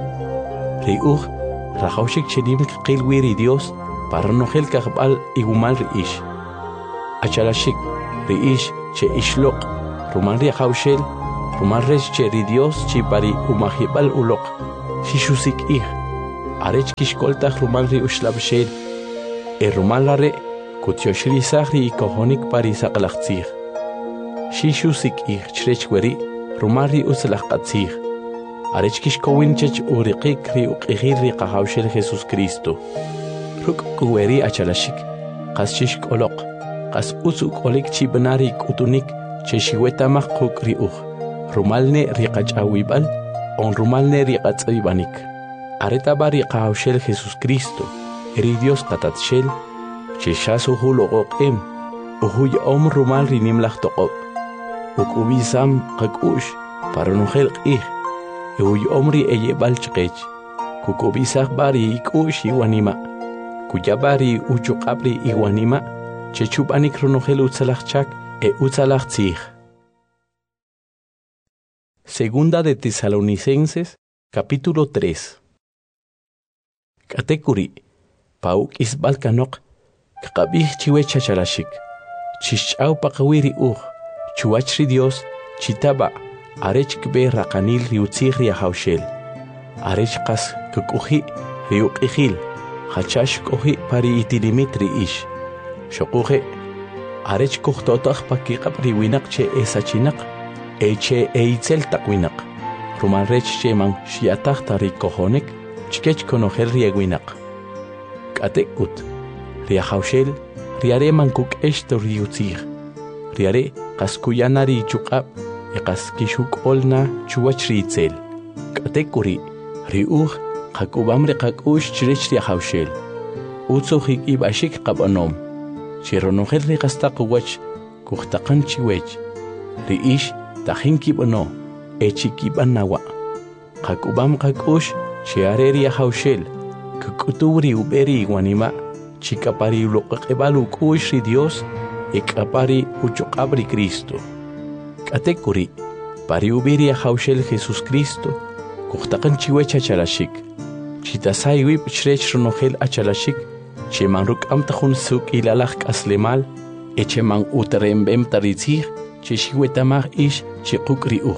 Riuj, Rajaushik chedim qilwiri Dios, para nogel kahbal igumal riish. Achalashik, riish, che ishlok, rumal ri haushel, rumal rech che ri Dios chi pari umahibal ulok, shishusik arech kishkoltach rumal ri ushlabshel, rumal lare, kutyoshri sahri kohonik pari saklachtzir. Shishusik chrech weri, rumal ri uslachkatzir. Arech kishkowin chech uriqik ri uqihir ri qahawshel Jesus Cristo. Ruk kuweri achalashik, qas shishk olok, qas usuk olik chibnarik utunik, cheshiwetamach kuk ri rumalne ri qachawibal, on rumalne ri qatzibanik. Areta bari qahawshel Jesus Cristo, eri Dios qatatshel, cheshasu huloqoqim, uhuy rumal ri nimlach toqob. Ukubisam qakush, paranujel qih, uhuy ri eyebal chqech, kukubisach bari ikush iwanima. Kuyabari uchuqabri iwanima, chechupanik runojel utzalachchak utzalachtzig. Segunda de Tesalonicenses, capítulo 3. Katekuri, pauk isbalkanok, kakabih chiwe chachalashik, chichau pakawiri chuachri Dios, chitaba, arech kbe rakanil riutzig riahaushel, arech kas kukuhi riukihil, hachash kohi pari itilimitri ish. Shokuhe, arech kuhtotach pakikap riwinak che esachinak, che eitzel takwinak. Rumanrech che man shiatach tari kohonek, chkech konohel riegwinak. Katekut, riahaushel, riare man kuk esto riutzig. Riare kaskuyanari chukap, kaskishuk olna chuachri itzel. Katekuri, riuch, Kakubamre kakush chirech riahaushel. Utsuhik ibashik qabanom. Chironojel riqastaq wach kuhtaqan chiwech. Riish tajin kibano. Echikibanawa. Kakubam kakush chiare riahaushel. Kukuturi uberi wanima. Chikapari uloqebalu kush ri Dios. Ekapari uchuqabri Cristo. Katekuri. Pari uberi riahaushel Jesus Cristo. Kuhtaqan chiwech achalashik. Chitasay wip chrech runojel achalashik, cheman ruk amtajun suk ilalach aslemal, echeman uterembem taritzig, cheshiwetamach ish chekuk riuch.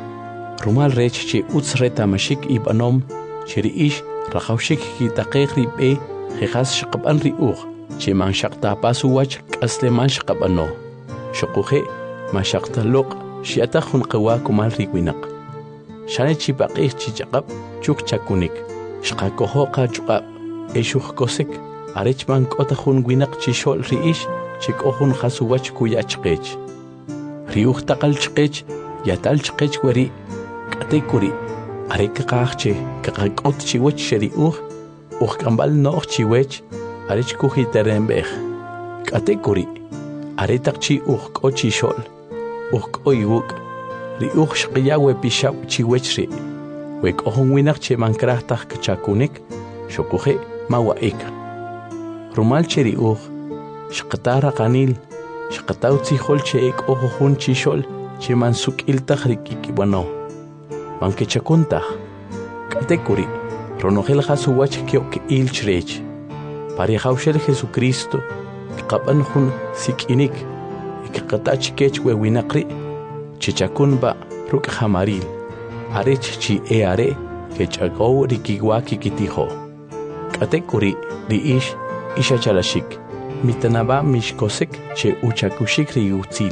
Rumal rech che utzretamashik ibanom, cheri ish rachaushik kitaqeq ribe, jejas shaqaban riuch, cheman shaqtapasu wach aslemal shaqabano. Shokuhe, mashaqtalok, shiatajun qawa kumal riwinak. Shane chipaqih chichaqab, chuk chakunik. Shqakohoqa ch'uqab, eshuqkosek, arechman k'otahun winaq chishol ri'ish, chik'ohun hasuwach kuyachqech. Riuj taqal chqech, yatal chqech wari, k'atekuri, areka qaqche, kaqak'ot chiwach sheriuj, ujk'ambal no'j chiwech, arech kujiterembej. K'atekuri, aretaq chi ujk'o chishol, ujk'o iwuk, riuj shqiyawe pishab chiwech ri'. Wek ohon winak che mankrahtaj kachakunik, shokuhe mawaika. Rumal cheri shqatara kanil, shqataw tzihol che ek ohon chishol, che mansuk iltaj rikikibano. Mankechakuntaj, katekuri, ronojel hasuwach kiok il chrech. Parihaushel Jesucristo, kapan hun sikinik, ikakatach kech we winakri, chichakunba ruk hamaril. Arech chi are que chago rikiwaki kitiho. Katekuri riish ishachalashik. Mitanaba mishkosek che uchakushik riutzil.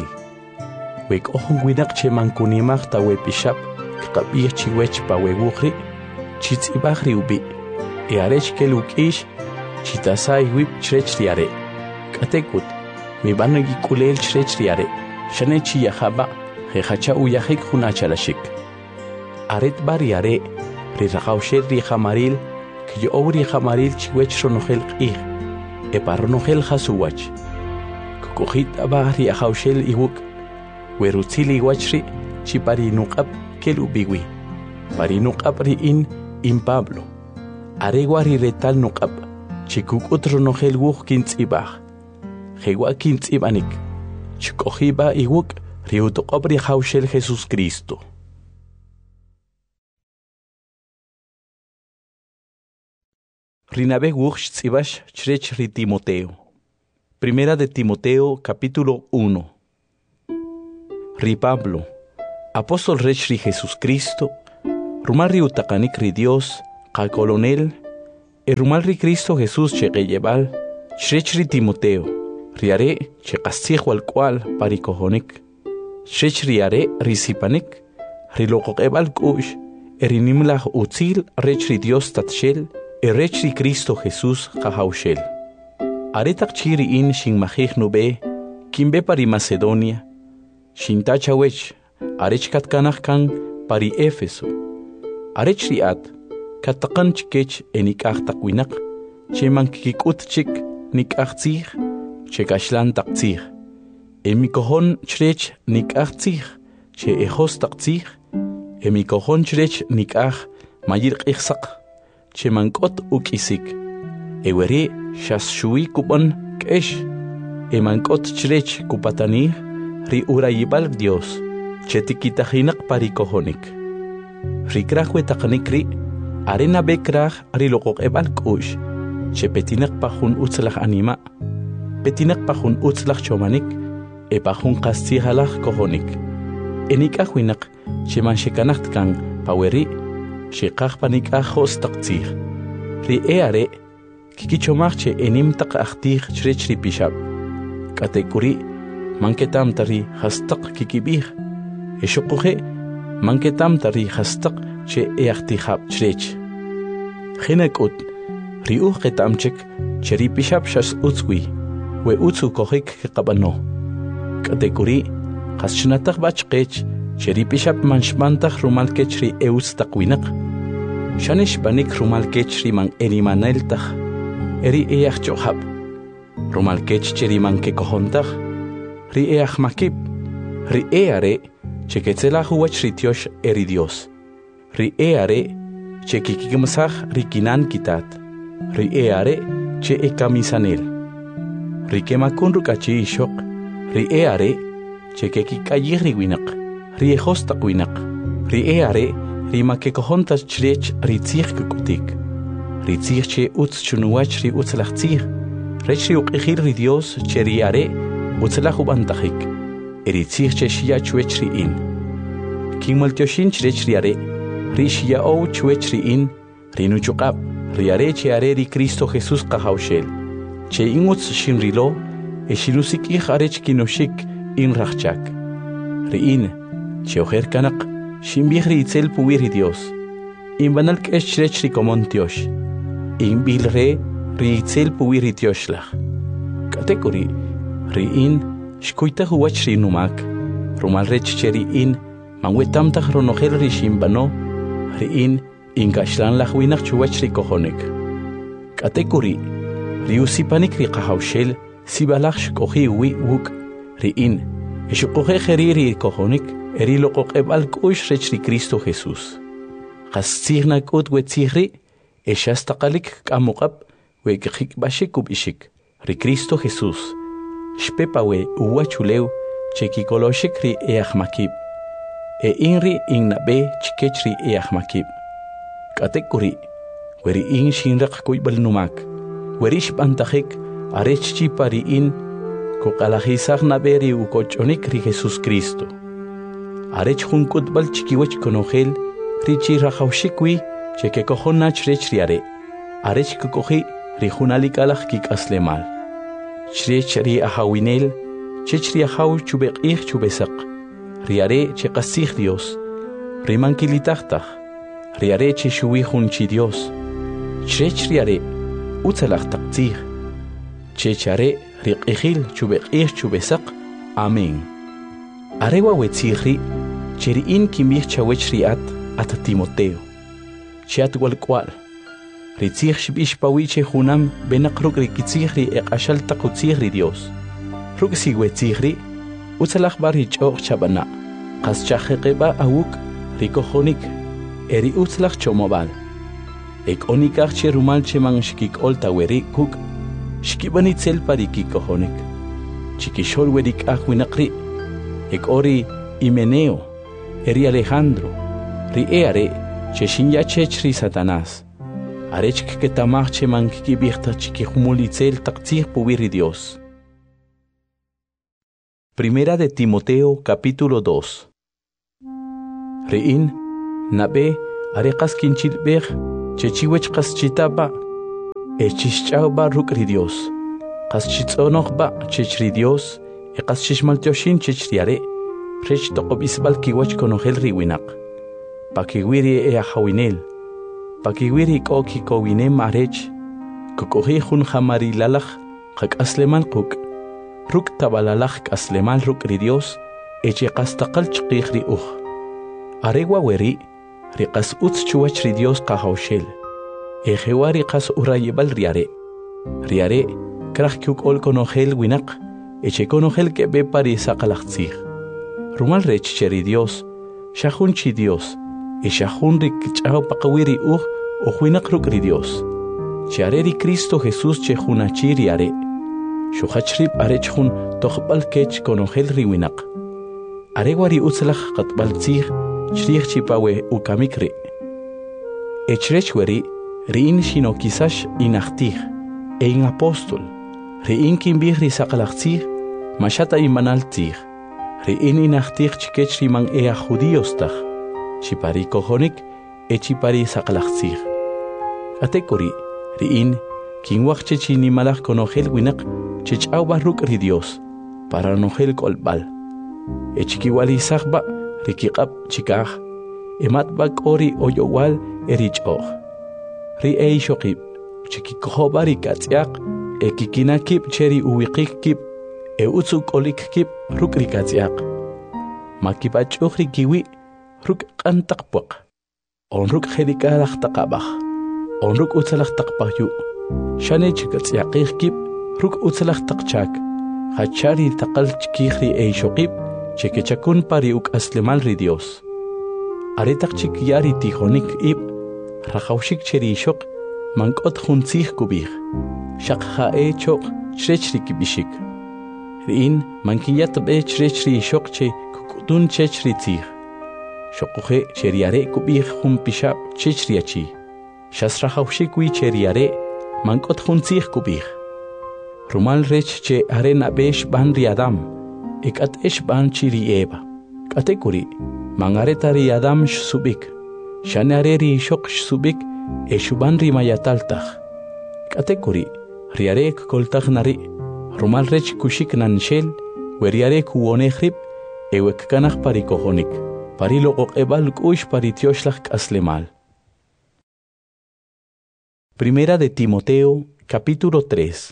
Wek ohun winak che mankunimach ta wepishap kabir chiwech pa wewuchri chitzibach riubi. Arech ke lukish chitasai wip chrech riare. Katekut mi banagi kulel chrech riare. Shanechi yahaba jehacha uyahik hunachalashik. Aret bariare, rirahaushel rihamaril, que yo rihamaril chiwech ronojel qih, eparonojel hasuwach. Kukuhit aba riahaushel iwuk, werutzili wachri, chipari nuqab kel ubiwi. Pari nuqab riin in Pablo. Aregua riretal nuqab, chikukut ronojel wuj kintzibah. Jewa kintzibanik. Chikohiba iwuk, riutoqab rihaushel Jesus Cristo. Rinabe Wuch Tzibash Chrech Ri Timoteo. Primera de Timoteo, capítulo 1. ri Pablo, apóstol rech ri Jesucristo, rumal ri utakanik ri Dios, ka coronel, rumal ri Cristo Jesús cheqeyeval, shrech ri Timoteo, riare cheqasij wal cual parikohonik, shrech riare risipanik, riloqoqebal kush, erinimlah utzil rech ri Dios tatshel, rech ri Cristo Jesús kahaushel. Aretak chiri in shin majij nube, kimbe pari Macedonia, shin tachawech, arech katkanach kan pari Éfeso. Arech riat, katakan chikech enikach takwinak, che mankikikut chik nikach tzich, che kashlan tak tzich. Emikohon chrech nikach tzich, che ejos tak tzich, emikohon chrech nikach mayir ichsak, che mankot ukisik. Eweri shas shui kupan kesh, emankot chrech kupatani, ri urayibal Dios, che tikitahinak parikohonik. Rikrahwe taknikri, arena bekrah ri lokok ebal kush, che petinak pahun utzlach anima, petinak pahun utzlach chomanik, e pahun kastihalach kohonik. Enikahwinak, che manshekanacht kan paweri, shekach panikahos taktzir. Ri eare, kikichomach che enim tak achtih chrech ri pishab. Katekuri, manketam tari hastak kikibih, eshokuhe, manketam tari hastak che eachtihab chrech. Chinekut, riuh ketamchek, che ri pishab shas utzwi, we utzu kohik kikabano. Katekuri, haschnatak bachkech, che ri pishab manshmantach rumalkech ri eus takwinak. Shanish banik rumalkech ri man erimaneltach, eri each chohab. Rumalkech cheri man ke kohontach, ri each makib, ri eare, che ketzelach uach ritiosh eri Dios, ri eare, che kikikimsach ri kinan kitat, ri eare, che ekamisanel, ri kemakun rukachi ishok, ri eare, che kikikayih ri winak, ri ejostak winak, ri eare, ri ma ke kohontas chrech ri tzich kukutik, ri tzich che utz chunuach ri utzlach tzich, rech ri uqihir ri Dios che ri are utzlach ubantachik, eri tzich che shia chuech ri in. Kimal tioshin chrech ri are, ri shia ou chuech ri in, ri nuchukab, ri are che are ri Cristo Jesús kahaushel, che ingutz shin rilo, e shinusik ich arech kinoshik in rachchak. Ri in, che ojer kanak, shin bih ri itzel puwir ri Dios, in banal kesh chrech ri komon tiosh, in bil re ri itzel puwir ri tioshlach. Katekuri, ri in, shkuita huwach ri numak, rumal rech che ri in, manwetam tach ronohel ri shimbano, ri in kashlan lach winak chuwach ri kohonik. Katekuri, ri usipanik ri kahaushel, sibalach shkohi wi wuk, ri in, eshukohe kheri ri kohonik, eri lokok ebal kush rech ri Cristo Jesús. Qastzirna kut wetzihri, eshastaqalik kamukab, we kik bashik kubishik, ri Cristo Jesús. Shpepawe uwachuleu, chekikoloshik ri eachmakib. E inri innabe chikech ri eachmakib. Katekuri, weri in shinrak kuibal numak, weri shpantahik, arechchi pari in, kokalahisag naberi ukochonik ri Jesus Cristo. Arech hunkut bal chikiwech konogel, richi rajaushikwi, cheke kohonach rech riare. Arech kukohi, rijunalikalach kik aslemal. Chrech ri ahawinel, chech ri ahaw chubek ich chubesak. Riare che kasich Dios. Rimankilitachtach. Riare che shui hunchi Dios. Chrech riare, utzalach taktzich. Chechare riqihil chubek ich chubesak. Amén. Arewa wetzihri, cheri in kimich chawech riat at Timoteo. Chiat walkwal. Ritzich shibish pawiche hunam benakruk rikitzihri eqashal takutzihri Dios. Ruksi wetzihri, utzalach bar hichoch chabana. Qas chajeqeba awuk rikohonik, eri utzalach chomobal. Ek onikach cherumal cheman shkik olta weri kuk, shkibanitzel parikikohonik. Chikishol werik ahwinakri, ek ori Himeneo, eri Alejandro, ri eare, che shinya chechri Satanás. Arech que tamach che man kibirta chikihumulitzel taktzir puwiri Dios. Primera de Timoteo, capítulo 2. Ri'in, nabe, areqas kinchilbej, chechiwech qas chitaba, echishchauba rukri Dios, qas chitzonokba chechri Dios, qas chishmaltioshin chechriare, rech toqobisbal kiwach konogel riwinak, pakiwiri ahawinel, pakiwiri koki kowinem arech, kukohi hun jamarilalaj, qak asleman quk, ruk tabalalaj asleman rukri Dios, eche qas taqal chqiqri Arewa weri, riqas utz chuwachri Dios qahawshel. Ejewa riqas urayebal riare. Riare, kraj kyuk ol konogel winak, eche konogel ke be pari saqalaqtzig. Rumal rech cheri Dios, shahun chi Dios, e shahun rik chao paqawiri winak rukri Dios. Chiare ri Cristo Jesús che junachi riare. Shuhachrib arech hun toqbal kech konogel riwinak. Arewa ri utzlaq qatbal tzig, Chrich chipawe ukamikri. Echrechweri, riin shino kisash inachtig, ein apostol. Riin kimbihri sakalachtig, mashata imanaltig. Riin inachtig chikechri man ea judíostag. Chipari kohonik, chipari sakalachtig. Atekori, riin, kinwachche chinimalach konogel winak, chechau barruk ri Dios, para nogel kolbal. Echikiwali sagba, Rikiqab chikaj, ematbak ori oyowal erichoj. Ri eishokib, chikikohoba rikatziak, kikinakib cheri uwikikib, utzuk olikib ruk rikatziak. Makibachoj rikiwi, ruk kantakpuak. Onruk hedikadach takabach, onruk utzalach takpahyu. Shane chikatziakikib, ruk utzalach takchak. Hachari takal chikihri eishokib, Chekechakun pari uk aslemal ri Dios. Aretak chik yari tijonik ib, rajaushik cheri shok, mankot junzih kubih. Shak hae chok, chrechri kibishik. Riin, mankiyat be chrechri shok che kukutun chechri tzih. Shokuhe cheriare kubih jun pishab chechri achi. Shas rajaushik wi cheriare, mankot junzih kubih. Rumal rech che arena besh ban riadam. Ikat ban chiri eba. Katekuri, mangaretari adam subik. Shanareri shok subik, eshuban rimayataltach. Katekuri, riarek koltach nari. Rumal rech kushik nanshel, weriarek uonehrib, ewek kanach parikohonik. Parilo ebal kush paritioslach aslemal. Primera de Timoteo, capítulo 3.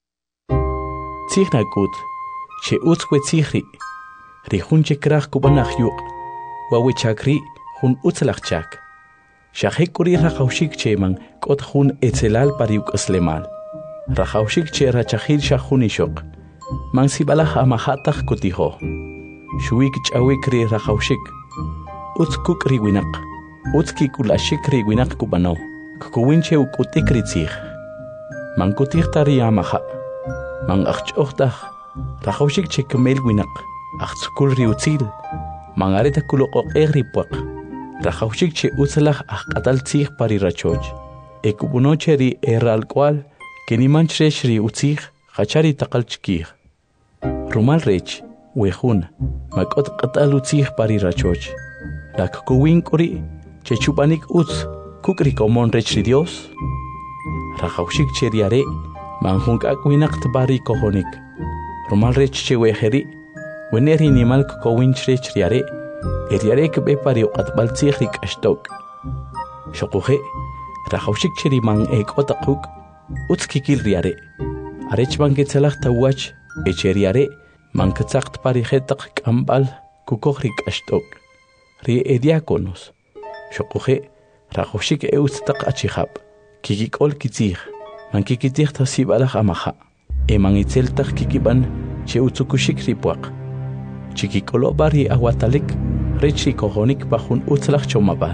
Tzihnakut. Che utzwe tzihri, rihun che krach kubanach yuk, wawe chakri hun utzlach chak. Shahekuri rachaushik che man kot hun etzelal pariuk aslemal. Rachaushik che rachahil shahun ishok, man sibalach amahatach kotiho. Shuik chawikri rachaushik, utzkuk riwinak, utzkik ulashik riwinak kubano, kukuwinche ukutikri tzih. Man kutichtari amaha, man achchochtach, Rajaushik chekmel winak, achtzukul riutzil, mangareta kulokok egripuak. Rajaushik che utzalach atal tzig pari rachoj. Ekubunoche ri eralkwal, kenimanchresh ri utzig, hachari takal chkig. Rumal rech, wehun, makot qatal utzig pari rachoj. Lak kuwinkuri, che chupanik utz, kukri komon rech ri Dios. Rajaushik che riare, manjunk akwinak tbari kohonik. Rumal rech che wejeri, weneri nimal kukowinch rech riare, eriare kebe pari uqatbal tzihrik ashtok. Shokuhe, rajaushik cheri man otakuk, utzkikil riare. Arech man ketzelach tawach, echeriare, man ketzakt pari hetak kambal, kukohrik ashtok. Ri ediakonos. Shokuhe, rajaushik eutztak achihab, kikikol kitzih, man kikitih tasibalach amaha. Eman itzeltach kikiban che utzukushik ripuak. Chikikolo bari awatalik, rechi kohonik bajun utzlach chomabal.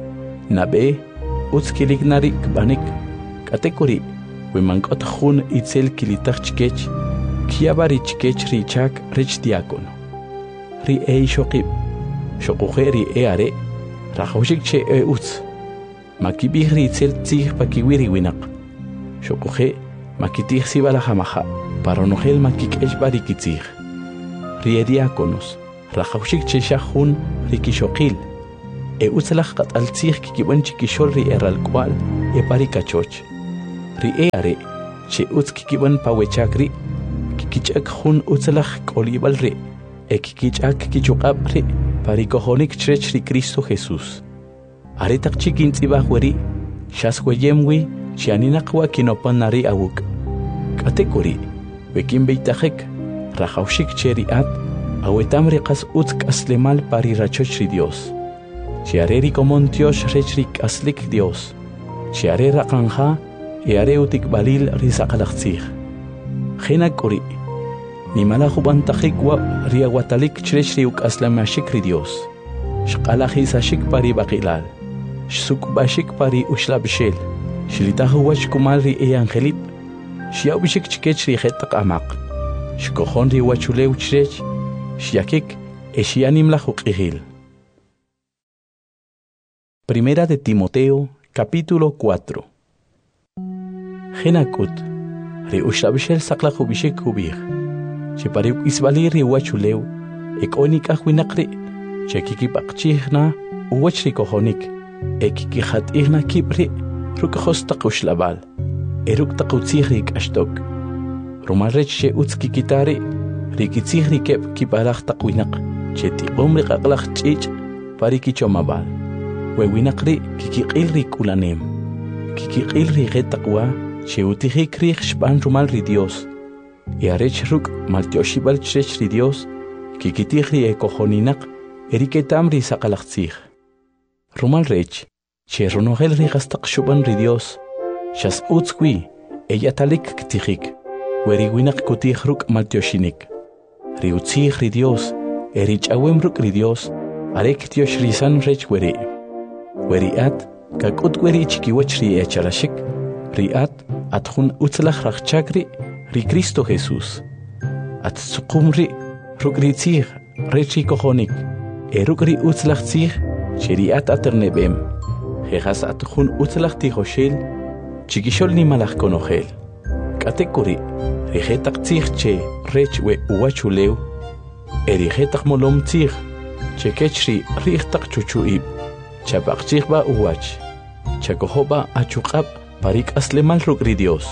Nabe, utzkilik narik banik, katekuri, wimankot hun itzel kilitach chikech, kiabari chikech richak rich diakono. Ri shokib, shokuhe ri are, rajaushik che utz. Makibih ri itzel tzih pakiwiri winak. Shokuhe, makitih sibala hamaha, para nogel makik bari kitzih. rie diáconos, rajawshik cheshahun rikishokil, utzalaj qataltzij kikiban chikishol ri eralkwal, parikachoch. Rie are, che utz kikiban pawechakri, kikichak hun utzalaj kolibal ri, kikichak kichukab ri, parikohonik chrech ri Cristo Jesús. Aretak chikintzibah weri, shasweyemwi, chianinakwa kinopanari awuk. Katekuri, wekin beitajek, rajawshik cheriat, awetamri qas utk aslemal parirachoch ri Dios. Chiareri komontiosh rechrik aslik Dios. Chiare raqanja, eare utik balil risaqalaqtzij. Jenakuri, nimala jubantajik wa riawatalik chrech riuk aslamashik ri Dios. Shqalajisashik pari baqilal. Shsukbashik pari ushlabshel. Shlitahuwach kumal ri angelip. Shiaubishik chikech ri jetaq amaq. Shkojon ri wachulew chrech. Shiakik eshianim la juqihil. Primera de Timoteo, capítulo 4. Genakut, ri ushlabshel saqlajubishik hubij. Chepariuk isbalir ri wachulew, ekonik ahwinakri, chekikipaqchihna, uwachri kohonik, ekikijatihna kipri, rukahostaq ushlabal, eruk taqutzihrik ashtok. Rumalrech she utzkikitari, rikitzihri kep kiparaj taqwinak, chetiqomri qaqlaj chich, parikichomabal. Wewinakri kikiqilri kulanem, kikiqilri getaqwa, che utijikri shpan rumal ri Dios. Arech ruk maltioshibal chrech ri Dios, kikitihri ekohoninak, eriketamri saqalaqtzij. Rumal rech, che ronogel ri gastaq shuban ri Dios, shas utzkwi, eyatalik ktijik, weriwinak kutij ruk maltioshinik. Ri utzij ri Dios, erichawem ruk ri Dios, arek tiosh risan rech weri. Weriat, kakut weri chikiwach ri echarashik, riat, atjun utzlach rachchakri, ri Cristo Jesús. At tsukumri, ruk ri tzij, rechi kohonik, eruk ri utzlach tzij, cheriat aternebem. Jejas atjun utzlach tijoshel, chikishol ni malach konogel. Katekuri, rijetak tzij che rech we uwachulew, erijetak molom tzij, che kechri rijtak chuchuib, chapaqchij ba uwach, chakohoba achukab parik aslemal ruk ri Dios.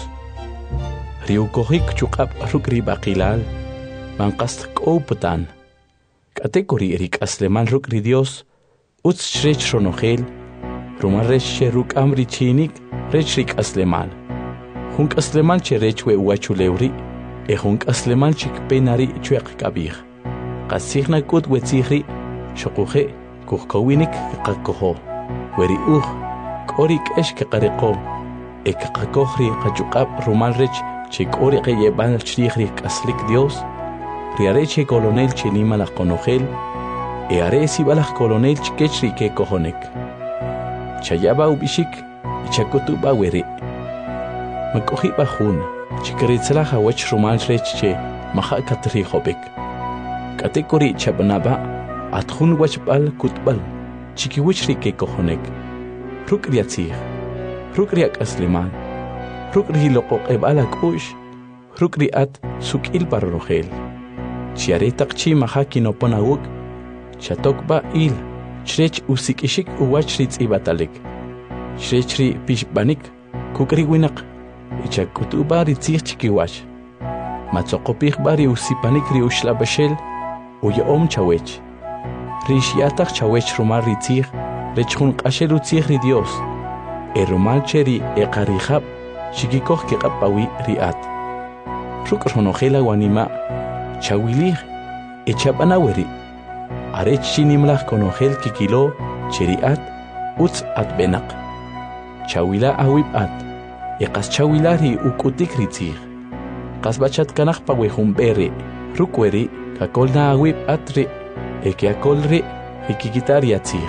Riukohik chukab ruk ri baqilal, manqast k'ouputan. Katekuri erik aslemal ruk ri Dios, utz chrech ronogel, rumarech che ruk amri chinik, rech rik aslemal. Hunk aslemal che rech we uachulewri, hunk aslemal chik penari chuek kabij. Qasihna kut wetzihri, shokuhe, kuhkowinik kakoho. Weri korik esh kaqariqo, kakohri qachukab rumal rech, chikori yeban chrihri kaslik Dios, riareche colonel chenima la conogel, aresi balach colonel chikechri ke kohonek. Chayaba ubishik, chakutuba weri. Makohi bahun, chikritzla hawach rumal reche, maha katri hobek. Katekori chabanaba, atjun wachbal kutbal, chikiwichri ke kohonek. Rukriatzir, rukriak asleman. Rukri loko ebala kush, rukri at sukil parrogel. Chiaretak chi mahaki no ponawuk, chatok ba il, chrech usikishik uwachritz ibatalik. Chrechri pishbanik, kukri winak, ichakutuba ritzich chikiwach. Matzokopich bari usipanik ri ushlabashel, uyaom chawech. Rishiatak chawech rumar ritzich, rechun qashel utzich ri Dios. Rumal cheri eqarihab, Shikikoh ke qapawi riat. Ruk ronogela wanima, chawilih, echabanaweri. Arech chinimlach konogel kikilo, cheriat, utz at benak. Chawila awib at, eqas chawilari ukutik ritzig. Qasbachat kanach pawehumbere, rukweri, kakolna awib atri, ekeakolri, ikikitariatzig.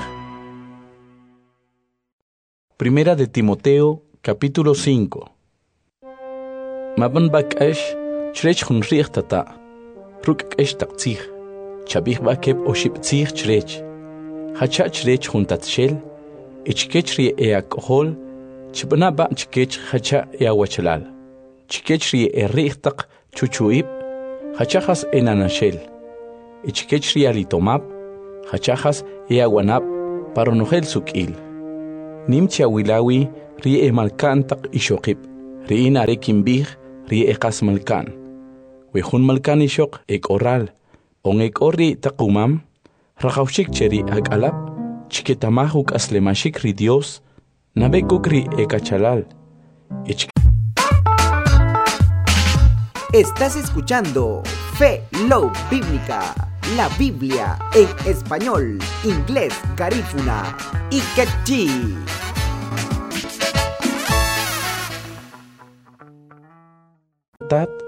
Primera de Timoteo, capítulo 5. Maban bakash, chrech hun richtata, ruk esh takzig, chabih bakeb oshipzig chrech, hacha chrech hun tatshel, ichkechri eakohol, chibana ba chkech hacha eawachalal, chkechri richtak chuchuib, hachachas enanashel, ichkech rialitomap, hachajas aguanap, paronogel sukil. Nimcha wilawi rie malkantak ishokip, riin arekimbih rie kas malkan. Wehun malkan ishok ek oral, on ek ori takumam, rakawshik cheri agalap, chiketamahuk aslemashik ri Dios, nabekuk ri ekachalal. Estás escuchando Fe Love Bíblica, la Biblia en español, inglés, garífuna y quechí. Tat